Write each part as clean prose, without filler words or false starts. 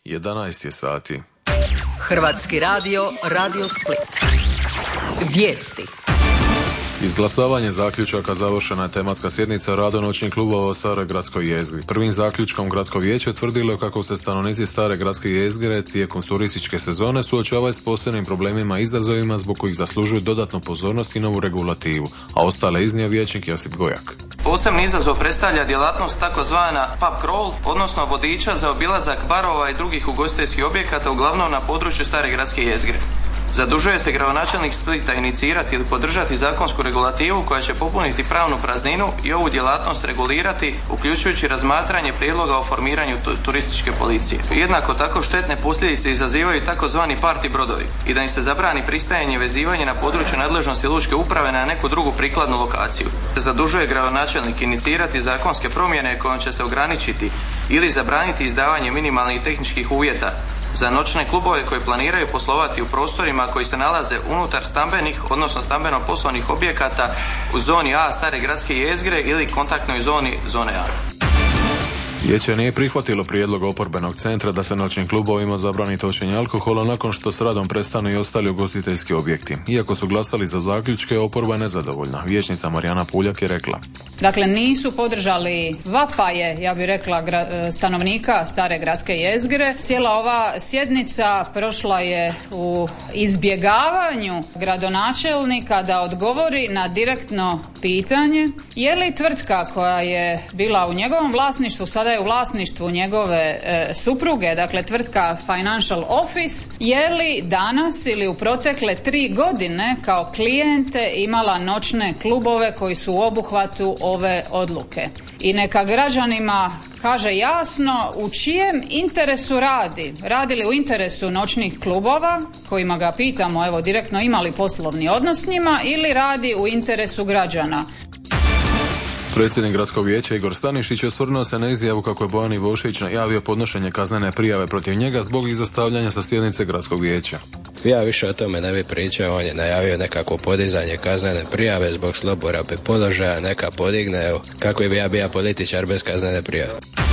11 je sati. Hrvatski radio, Radio Split. Vijesti. Izglasavanje zaključaka završena je tematska sjednica rada noćnih klubova u Staroj gradskoj jezgri. Prvim zaključkom gradsko vijeće tvrdilo je kako se stanovnici Stare gradske jezgre tijekom turističke sezone suočavaju s posebnim problemima i izazovima zbog kojih zaslužuju dodatnu pozornost i novu regulativu, a ostale iznio vijećnik Josip Gojak. Posebni izazov predstavlja djelatnost takozvana pub crawl, odnosno vodiča za obilazak barova i drugih ugostiteljskih objekata, uglavnom na području Stare gradske jezgre. Zadužuje se gradonačelnik Splita inicirati ili podržati zakonsku regulativu koja će popuniti pravnu prazninu i ovu djelatnost regulirati, uključujući razmatranje prijedloga o formiranju turističke policije. Jednako tako štetne posljedice izazivaju takozvani party brodovi i da im se zabrani pristajanje i vezivanje na području nadležnosti lučke uprave na neku drugu prikladnu lokaciju. Zadužuje gradonačelnik inicirati zakonske promjene kojom će se ograničiti ili zabraniti izdavanje minimalnih tehničkih uvjeta za noćne klubove koji planiraju poslovati u prostorima koji se nalaze unutar stambenih, odnosno stambeno-poslovnih objekata u zoni A Stare gradske jezgre ili kontaktnoj zoni zone A. Vijeće nije prihvatilo prijedlog oporbenog centra da se noćnim klubovima zabrani točenje alkohola nakon što s radom prestanu i ostali ugostiteljski objekti. Iako su glasali za zaključke, oporba je nezadovoljna. Vijećnica Marijana Puljak je rekla: Dakle, nisu podržali vapaje, ja bih rekla, stanovnika Stare gradske jezgre. Cijela ova sjednica prošla je u izbjegavanju gradonačelnika da odgovori na direktno pitanje je li tvrtka koja je bila u njegovom vlasništvu, sada je u vlasništvu njegove supruge, dakle tvrtka Financial Office, je li danas ili u protekle 3 godine kao klijente imala noćne klubove koji su u obuhvatu ove odluke. I neka građanima kaže jasno u čijem interesu radi. Radi li u interesu noćnih klubova, kojima ga pitamo, evo direktno, imali poslovni odnos s njima, ili radi u interesu građana. Predsjednik gradskog vijeća Igor Stanišić osvrnuo se na izjavu kako je Bojan Ivošević najavio podnošenje kaznene prijave protiv njega zbog izostavljanja sa sjednice gradskog vijeća. Ja više o tome ne bi pričao, on je najavio nekako podizanje kaznene prijave zbog zlouporabe položaja, neka podigne, evo, kako bi ja bio političar bez kaznene prijave.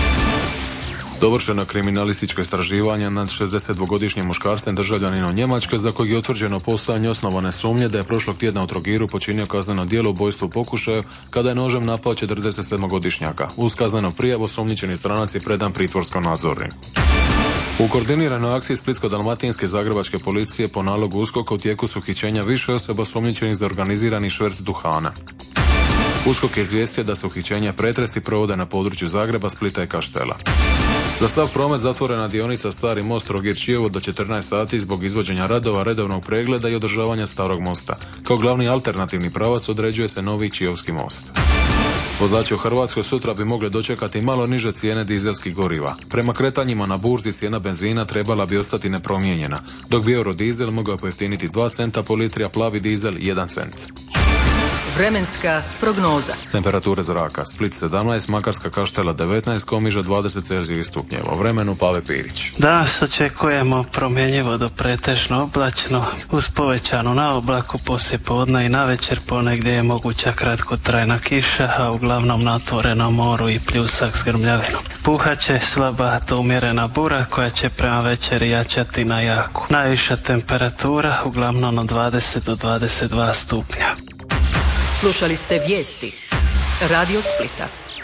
Dovršeno kriminalističko istraživanje nad 62-godišnjim muškarcem državljaninom Njemačke za kojeg je utvrđeno postojanje osnovane sumnje da je prošlog tjedna u Trogiru počinio kazneno djelo ubojstva u pokušaju kada je nožem napao 47-godišnjaka. Uz kaznenu prijavu osumnjičeni stranac je predan pritvorskom nadzoru. U koordiniranoj akciji Splitsko-dalmatinske zagrebačke policije po nalogu USKOK-a u tijeku su uhićenja više osoba osumnjičenih za organizirani šverc duhana. USKOK je izvijestio da se uhićenja pretresi provode na području Zagreba, Splita i Kaštela. Za sav promet zatvorena dionica Stari most Trogir-Čiovo do 14 sati zbog izvođenja radova, redovnog pregleda i održavanja starog mosta. Kao glavni alternativni pravac određuje se novi Čiovski most. Vozači u Hrvatskoj sutra bi mogli dočekati malo niže cijene dizelskih goriva. Prema kretanjima na burzi cijena benzina trebala bi ostati nepromijenjena, dok bi eurodizel mogao pojeftiniti 2 centa po litri, a plavi dizel 1 cent. Vremenska prognoza. Temperature zraka: Split 17, Makarska, Kaštela 19, Komiža 20 Celzijevih stupnjeva. Vremenu Pave Pirić. Danas očekujemo promjenjivo do pretežno oblačno uz povećanu na oblaku poslijepodne i navečer, ponegdje je moguća kratkotrajna kiša, a uglavnom na otvorenom moru i pljusak s grmljavinom. Puhaće slaba do umjerena bura koja će prema večeri jačati na jaku. Najviša temperatura uglavnom od 20 do 22 stupnja. Slušali ste vijesti Radio Splita.